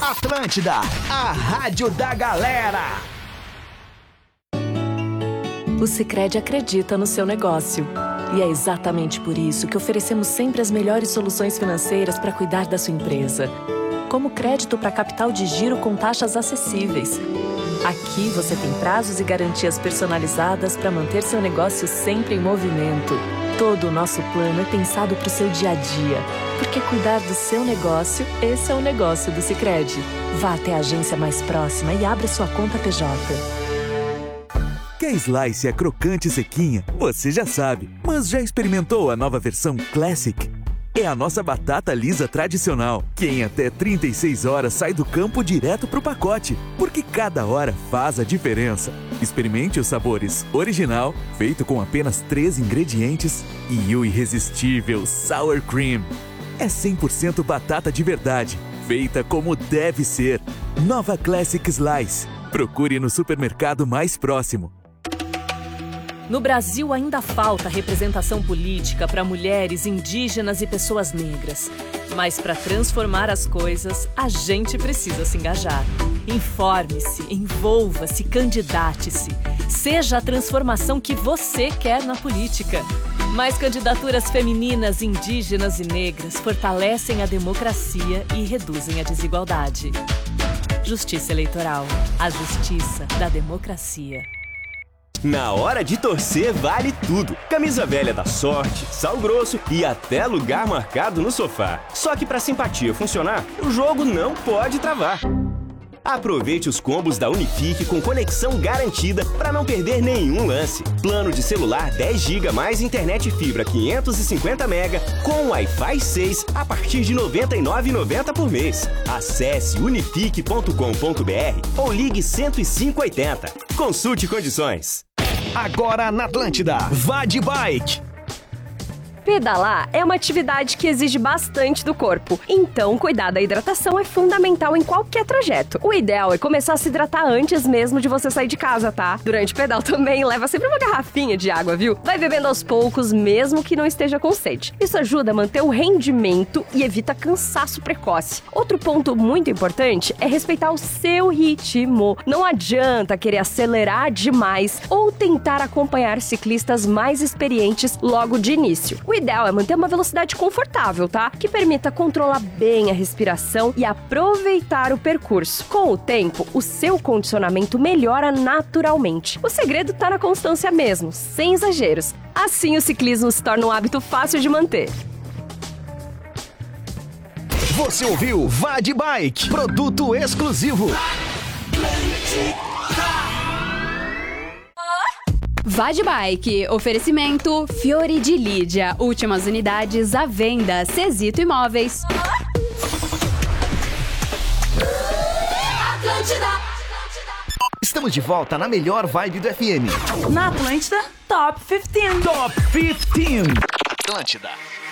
Atlântida, a rádio da galera. O Sicredi acredita no seu negócio. E é exatamente por isso que oferecemos sempre as melhores soluções financeiras para cuidar da sua empresa. Como crédito para capital de giro com taxas acessíveis. Aqui você tem prazos e garantias personalizadas para manter seu negócio sempre em movimento. Todo o nosso plano é pensado para o seu dia a dia. Porque cuidar do seu negócio, esse é o negócio do Sicredi. Vá até a agência mais próxima e abra sua conta PJ. Quer slice crocante e sequinha? Você já sabe, mas já experimentou a nova versão Classic? É a nossa batata lisa tradicional, que em até 36 horas sai do campo direto pro pacote, porque cada hora faz a diferença. Experimente os sabores original, feito com apenas 3 ingredientes, e o irresistível Sour Cream. É 100% batata de verdade, feita como deve ser. Nova Classic Slice. Procure no supermercado mais próximo. No Brasil ainda falta representação política para mulheres, indígenas e pessoas negras. Mas para transformar as coisas, a gente precisa se engajar. Informe-se, envolva-se, candidate-se. Seja a transformação que você quer na política. Mais candidaturas femininas, indígenas e negras fortalecem a democracia e reduzem a desigualdade. Justiça Eleitoral. A justiça da democracia. Na hora de torcer vale tudo. Camisa velha da Sorte, Sal Grosso e até lugar marcado no sofá. Só que pra simpatia funcionar, o jogo não pode travar. Aproveite os combos da Unifique com conexão garantida para não perder nenhum lance. Plano de celular 10 GB mais internet fibra 550 MB com Wi-Fi 6 a partir de R$ 99,90 por mês. Acesse unifique.com.br ou ligue 10580. Consulte condições. Agora na Atlântida, vá de bike. Pedalar é uma atividade que exige bastante do corpo, então cuidar da hidratação é fundamental em qualquer trajeto. O ideal é começar a se hidratar antes mesmo de você sair de casa, tá? Durante o pedal também, leva sempre uma garrafinha de água, viu? Vai bebendo aos poucos, mesmo que não esteja com sede. Isso ajuda a manter o rendimento e evita cansaço precoce. Outro ponto muito importante é respeitar o seu ritmo. Não adianta querer acelerar demais ou tentar acompanhar ciclistas mais experientes logo de início. O ideal é manter uma velocidade confortável, tá? Que permita controlar bem a respiração e aproveitar o percurso. Com o tempo, o seu condicionamento melhora naturalmente. O segredo tá na constância mesmo, sem exageros. Assim, o ciclismo se torna um hábito fácil de manter. Você ouviu Vá de Bike, produto exclusivo. Vá de Bike, oferecimento Fiore de Lídia, últimas unidades à venda, Cezito Imóveis. Estamos de volta na melhor vibe do FM. Na Atlântida, Top 15. Top 15. Atlântida.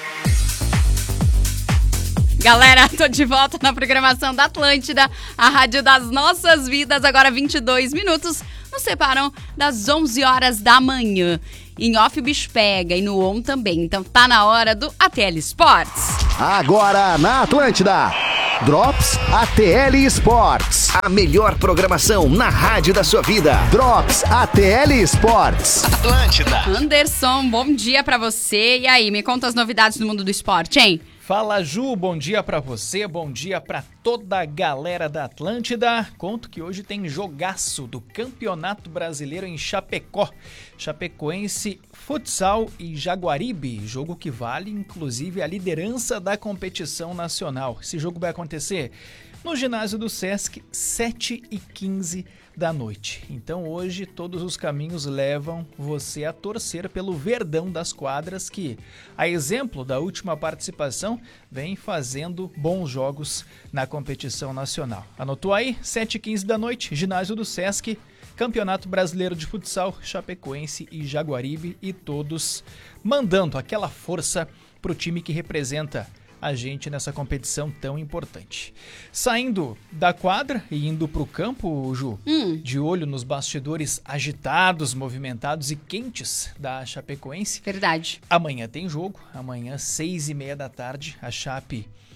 Galera, tô de volta na programação da Atlântida, a rádio das nossas vidas, agora 22 minutos, nos separam das 11 horas da manhã. Em off o bicho pega e no on também, então tá na hora do ATL Sports. Agora na Atlântida, Drops ATL Sports. A melhor programação na rádio da sua vida. Drops ATL Sports. Atlântida. Anderson, bom dia pra você. E aí, me conta as novidades do mundo do esporte, hein? Fala, Ju, bom dia pra você, bom dia pra toda a galera da Atlântida. Conto que hoje tem jogaço do Campeonato Brasileiro em Chapecó. Chapecoense, Futsal e Jaguaribe, jogo que vale inclusive a liderança da competição nacional. Esse jogo vai acontecer no ginásio do Sesc, 7h15 da noite. Então hoje todos os caminhos levam você a torcer pelo Verdão das Quadras, que, a exemplo da última participação, vem fazendo bons jogos na competição nacional. Anotou aí? 7h15 da noite, ginásio do Sesc, Campeonato Brasileiro de Futsal, Chapecoense e Jaguaribe, e todos mandando aquela força pro time que representa a gente nessa competição tão importante. Saindo da quadra e indo pro campo, Ju, de olho nos bastidores agitados, movimentados e quentes da Chapecoense. Verdade. Amanhã tem jogo, amanhã 6h30 da tarde, a Chape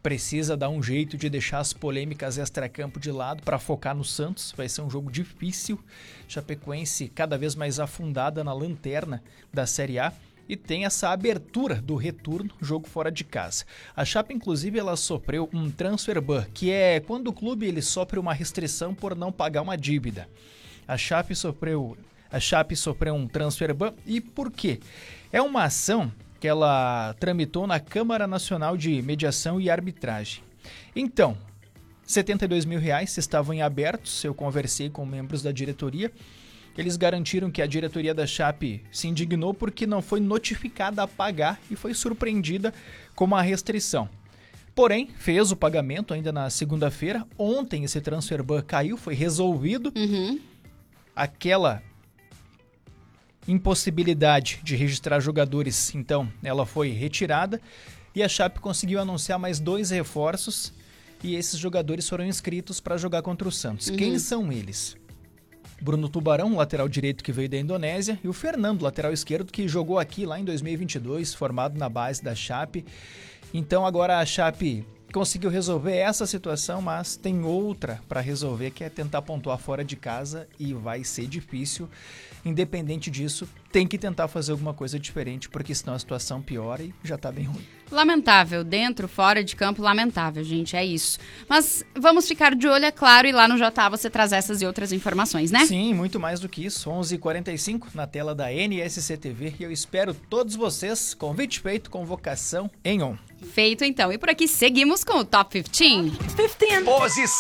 precisa dar um jeito de deixar as polêmicas extracampo de lado para focar no Santos. Vai ser um jogo difícil. Chapecoense cada vez mais afundada na lanterna da Série A. E tem essa abertura do retorno, jogo fora de casa. A Chape, inclusive, ela sofreu um transfer ban, que é quando o clube ele sofre uma restrição por não pagar uma dívida. A Chape sofreu um transfer ban. E por quê? É uma ação que ela tramitou na Câmara Nacional de Mediação e Arbitragem. Então, R$72 mil estavam em abertos, eu conversei com membros da diretoria. Eles garantiram que a diretoria da Chape se indignou porque não foi notificada a pagar e foi surpreendida com uma restrição. Porém, fez o pagamento ainda na segunda-feira. Ontem esse transfer ban caiu, foi resolvido. Aquela impossibilidade de registrar jogadores, então, ela foi retirada. E a Chape conseguiu anunciar mais 2 reforços. E esses jogadores foram inscritos para jogar contra o Santos. Quem são eles? Bruno Tubarão, lateral direito que veio da Indonésia, e o Fernando, lateral esquerdo, que jogou aqui lá em 2022, formado na base da Chape. Então agora a Chape conseguiu resolver essa situação, mas tem outra para resolver, que é tentar pontuar fora de casa, e vai ser difícil. Independente disso, tem que tentar fazer alguma coisa diferente, porque senão a situação piora e já tá bem ruim. Lamentável, dentro, fora de campo, lamentável, gente, é isso. Mas vamos ficar de olho, é claro, e lá no JA você traz essas e outras informações, né? Sim, muito mais do que isso. 11h45 na tela da NSC TV, e eu espero todos vocês. Convite feito, convocação em on. Feito então, e por aqui seguimos com o Top 15. Posição